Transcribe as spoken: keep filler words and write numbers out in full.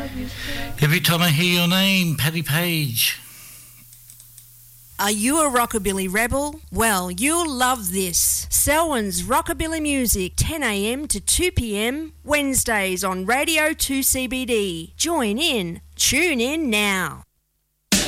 Every time I hear your name, Paddy Page. Are you a rockabilly rebel? Well, you'll love this. Selwyn's Rockabilly Music, ten a m to two p m, Wednesdays on Radio two C B D. Join in. Tune in now.